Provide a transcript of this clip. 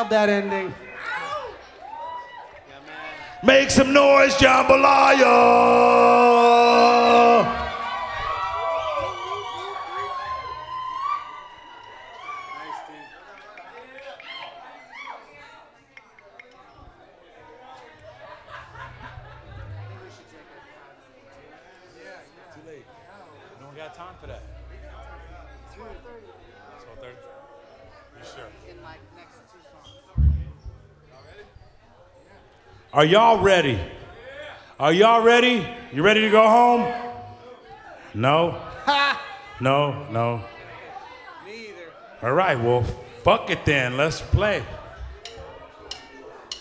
nailed that ending. Make some noise, jambalaya! Too late. No one got time for that. 12:30. You sure? In my next 2 songs. Are y'all ready? Are y'all ready? You ready to go home? No? No. Me either. All right, well, fuck it then. Let's play.